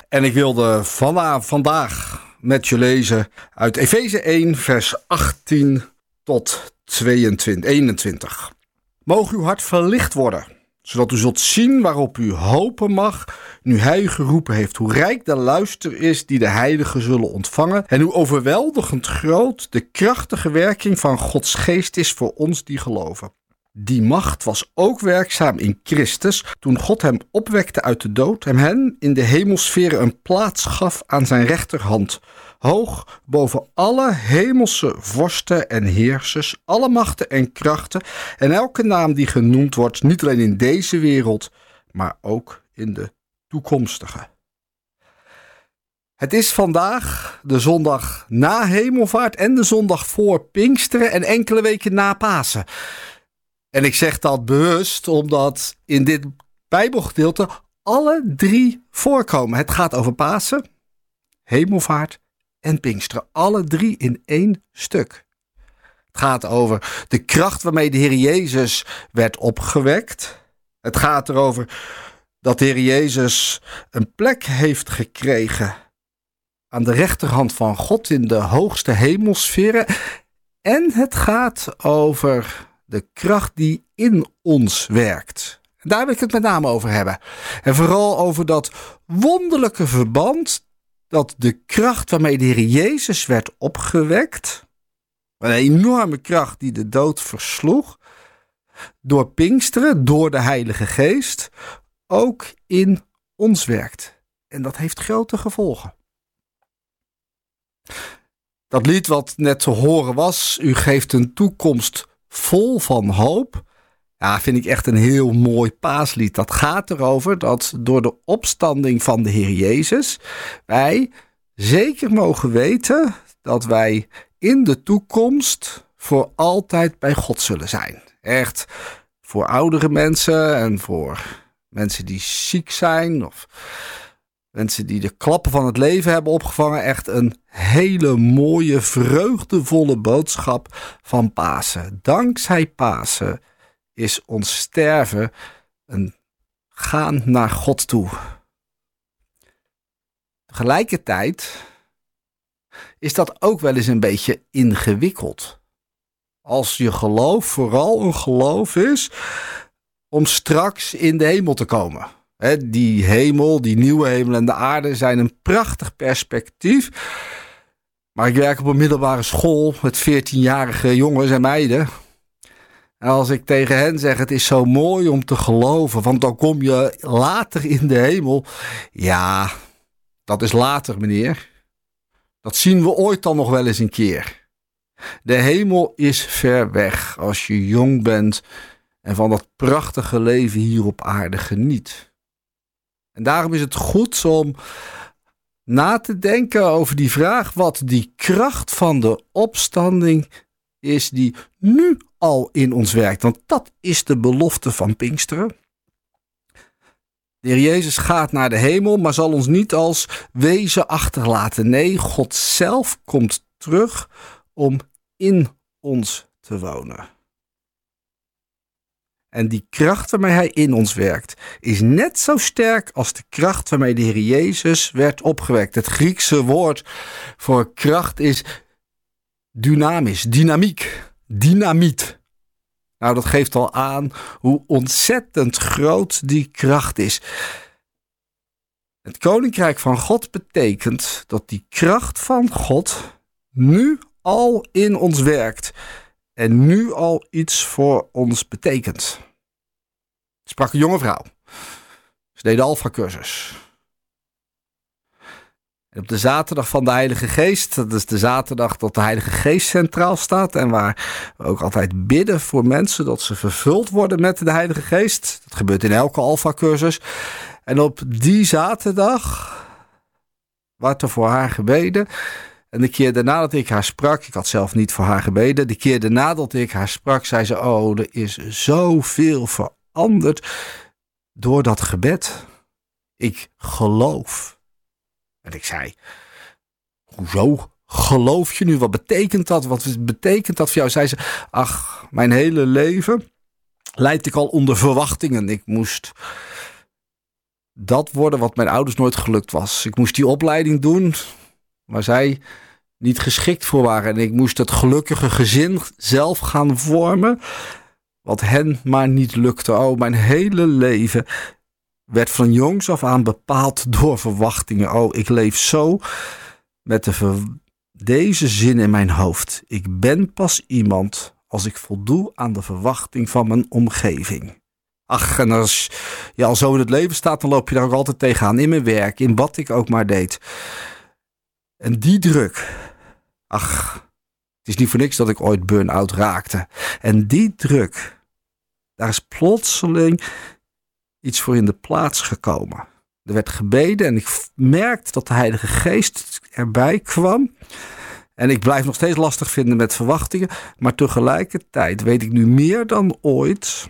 En ik wilde vandaag met je lezen uit Efeze 1 vers 18 tot 21. Mogen uw hart verlicht worden, zodat u zult zien waarop u hopen mag, nu hij u geroepen heeft, hoe rijk de luister is die de heiligen zullen ontvangen en hoe overweldigend groot de krachtige werking van Gods geest is voor ons die geloven. Die macht was ook werkzaam in Christus toen God hem opwekte uit de dood en hem in de hemelsferen een plaats gaf aan zijn rechterhand, hoog boven alle hemelse vorsten en heersers, alle machten en krachten en elke naam die genoemd wordt, niet alleen in deze wereld, maar ook in de toekomstige. Het is vandaag de zondag na Hemelvaart en de zondag voor Pinksteren en enkele weken na Pasen. En ik zeg dat bewust omdat in dit Bijbelgedeelte alle drie voorkomen. Het gaat over Pasen, Hemelvaart en Pinksteren. Alle drie in één stuk. Het gaat over de kracht waarmee de Heer Jezus werd opgewekt. Het gaat erover dat de Heer Jezus een plek heeft gekregen aan de rechterhand van God in de hoogste hemelsferen. En het gaat over de kracht die in ons werkt. En daar wil ik het met name over hebben. En vooral over dat wonderlijke verband dat de kracht waarmee de Heer Jezus werd opgewekt, een enorme kracht die de dood versloeg, door Pinksteren, door de Heilige Geest, ook in ons werkt. En dat heeft grote gevolgen. Dat lied wat net te horen was, u geeft een toekomst vol van hoop. Ja, vind ik echt een heel mooi paaslied. Dat gaat erover dat door de opstanding van de Heer Jezus wij zeker mogen weten dat wij in de toekomst voor altijd bij God zullen zijn. Echt voor oudere mensen en voor mensen die ziek zijn of mensen die de klappen van het leven hebben opgevangen. Echt een hele mooie, vreugdevolle boodschap van Pasen. Dankzij Pasen is ons sterven een gaan naar God toe. Tegelijkertijd is dat ook wel eens een beetje ingewikkeld. Als je geloof vooral een geloof is om straks in de hemel te komen. Die hemel, die nieuwe hemel en de aarde zijn een prachtig perspectief. Maar ik werk op een middelbare school met 14-jarige jongens en meiden. En als ik tegen hen zeg, het is zo mooi om te geloven, want dan kom je later in de hemel. Ja, dat is later, meneer. Dat zien we ooit dan nog wel eens een keer. De hemel is ver weg als je jong bent en van dat prachtige leven hier op aarde geniet. En daarom is het goed om na te denken over die vraag wat die kracht van de opstanding is die nu al in ons werkt. Want dat is de belofte van Pinksteren. De Heer Jezus gaat naar de hemel, maar zal ons niet als wezen achterlaten. Nee, God zelf komt terug om in ons te wonen. En die kracht waarmee hij in ons werkt is net zo sterk als de kracht waarmee de Heer Jezus werd opgewekt. Het Griekse woord voor kracht is dynamis, dynamiek, dynamiet. Nou, dat geeft al aan hoe ontzettend groot die kracht is. Het Koninkrijk van God betekent dat die kracht van God nu al in ons werkt en nu al iets voor ons betekent. Er sprak een jonge vrouw. Ze deed de Alpha-cursus. En op de zaterdag van de Heilige Geest, dat is de zaterdag dat de Heilige Geest centraal staat en waar we ook altijd bidden voor mensen dat ze vervuld worden met de Heilige Geest. Dat gebeurt in elke Alpha-cursus. En op die zaterdag werd er voor haar gebeden. En de keer daarna dat ik haar sprak, ik had zelf niet voor haar gebeden. De keer daarna dat ik haar sprak, zei ze, oh, er is zoveel veranderd door dat gebed. Ik geloof. En ik zei, hoezo geloof je nu? Wat betekent dat? Wat betekent dat voor jou? Zei ze, ach, mijn hele leven leid ik al onder verwachtingen. Ik moest dat worden wat mijn ouders nooit gelukt was. Ik moest die opleiding doen waar zij niet geschikt voor waren. En ik moest het gelukkige gezin zelf gaan vormen, wat hen maar niet lukte. Oh, mijn hele leven werd van jongs af aan bepaald door verwachtingen. Oh, ik leef zo met deze zin in mijn hoofd. Ik ben pas iemand als ik voldoe aan de verwachting van mijn omgeving. Ach, en als je al zo in het leven staat, dan loop je daar ook altijd tegenaan. In mijn werk, in wat ik ook maar deed. En die druk. Ach, het is niet voor niks dat ik ooit burn-out raakte. En die druk, daar is plotseling iets voor in de plaats gekomen. Er werd gebeden en ik merkte dat de Heilige Geest erbij kwam. En ik blijf nog steeds lastig vinden met verwachtingen. Maar tegelijkertijd weet ik nu meer dan ooit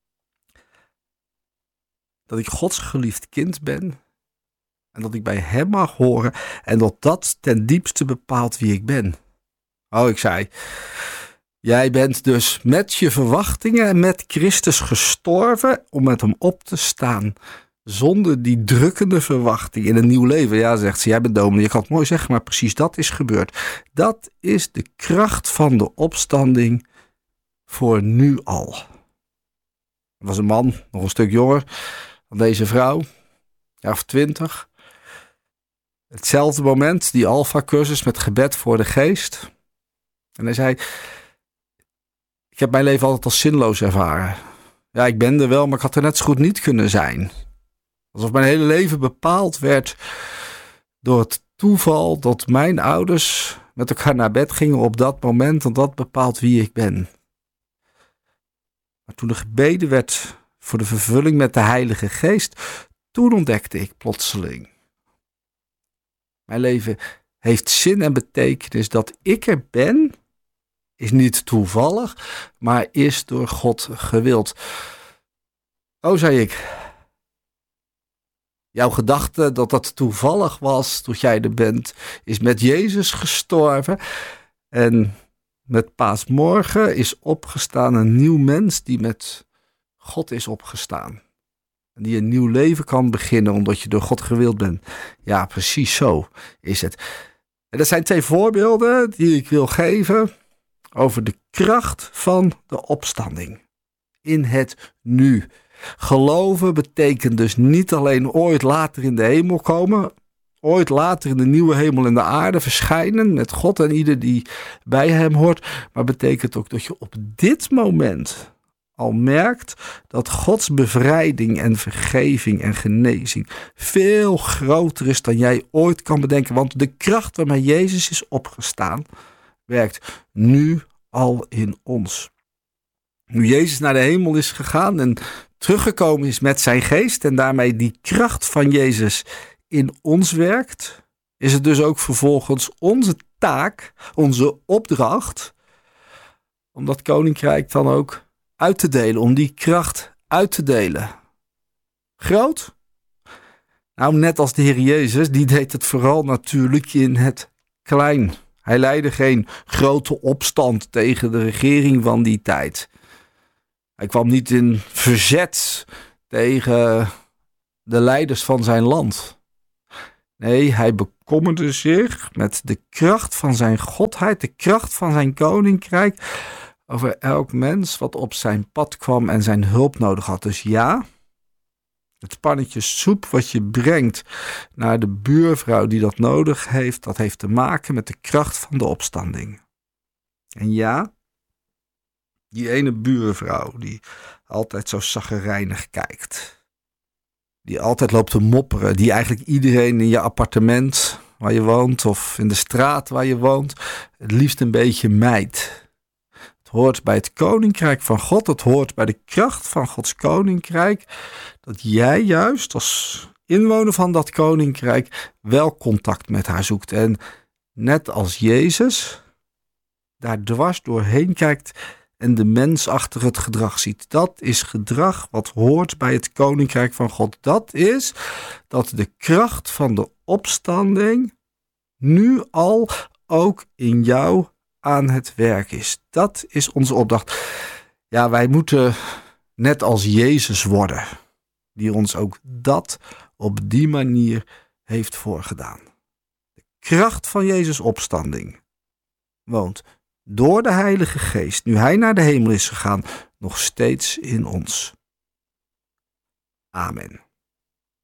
dat ik Gods geliefd kind ben. En dat ik bij hem mag horen. En dat dat ten diepste bepaalt wie ik ben. Oh, ik zei, jij bent dus met je verwachtingen en met Christus gestorven om met hem op te staan. Zonder die drukkende verwachting in een nieuw leven. Ja, zegt ze, jij bent dominee, je kan het mooi zeggen, maar precies dat is gebeurd. Dat is de kracht van de opstanding voor nu al. Er was een man, nog een stuk jonger dan deze vrouw, jaar of 20. Hetzelfde moment, die Alpha-cursus met gebed voor de geest. En hij zei, ik heb mijn leven altijd als zinloos ervaren. Ja, ik ben er wel, maar ik had er net zo goed niet kunnen zijn. Alsof mijn hele leven bepaald werd door het toeval dat mijn ouders met elkaar naar bed gingen op dat moment. En dat bepaalt wie ik ben. Maar toen er gebeden werd voor de vervulling met de Heilige Geest, toen ontdekte ik plotseling. Mijn leven heeft zin en betekenis. Dat ik er ben, is niet toevallig, maar is door God gewild. Oh, zei ik. Jouw gedachte dat dat toevallig was, dat jij er bent, is met Jezus gestorven. En met Paasmorgen is opgestaan een nieuw mens die met God is opgestaan. En die een nieuw leven kan beginnen omdat je door God gewild bent. Ja, precies zo is het. En dat zijn 2 voorbeelden die ik wil geven over de kracht van de opstanding. In het nu. Geloven betekent dus niet alleen ooit later in de hemel komen, ooit later in de nieuwe hemel en de aarde verschijnen met God en ieder die bij hem hoort, maar betekent ook dat je op dit moment al merkt dat Gods bevrijding en vergeving en genezing veel groter is dan jij ooit kan bedenken, want de kracht waarmee Jezus is opgestaan werkt nu al in ons. Nu Jezus naar de hemel is gegaan en teruggekomen is met zijn geest en daarmee die kracht van Jezus in ons werkt, is het dus ook vervolgens onze taak, onze opdracht, om dat koninkrijk dan ook uit te delen, om die kracht uit te delen. Groot? Nou, net als de Heer Jezus, die deed het vooral natuurlijk in het klein. Hij leidde geen grote opstand tegen de regering van die tijd. Hij kwam niet in verzet tegen de leiders van zijn land. Nee, hij bekommerde zich met de kracht van zijn godheid, de kracht van zijn koninkrijk, over elk mens wat op zijn pad kwam en zijn hulp nodig had. Dus ja, het pannetje soep wat je brengt naar de buurvrouw die dat nodig heeft, dat heeft te maken met de kracht van de opstanding. En ja, die ene buurvrouw die altijd zo chagrijnig kijkt, die altijd loopt te mopperen, die eigenlijk iedereen in je appartement waar je woont of in de straat waar je woont het liefst een beetje mijdt. Het hoort bij het koninkrijk van God, het hoort bij de kracht van Gods koninkrijk, dat jij juist als inwoner van dat koninkrijk wel contact met haar zoekt. En net als Jezus daar dwars doorheen kijkt en de mens achter het gedrag ziet. Dat is gedrag wat hoort bij het koninkrijk van God. Dat is dat de kracht van de opstanding nu al ook in jou aan het werk is. Dat is onze opdracht. Ja, wij moeten net als Jezus worden, die ons ook dat op die manier heeft voorgedaan. De kracht van Jezus' opstanding woont door de Heilige Geest, nu hij naar de hemel is gegaan, nog steeds in ons. Amen.